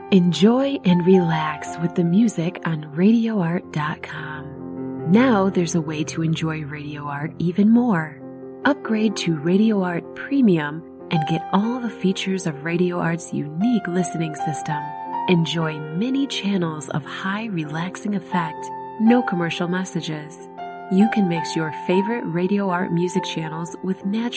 Enjoy and relax with the music on RadioArt.com. Now there's a way to enjoy Radio Art even more. Upgrade to Radio Art Premium and get all the features of Radio Art's unique listening system. Enjoy many channels of high relaxing effect, no commercial messages. You can mix your favorite Radio Art music channels with natural